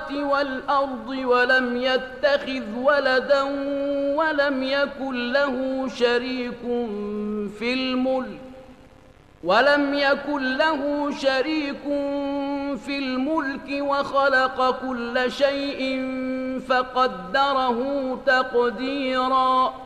السماوات والأرض ولم يتخذ ولدا ولم يكن له شريك في الملك وخلق كل شيء فقدره تقديرا.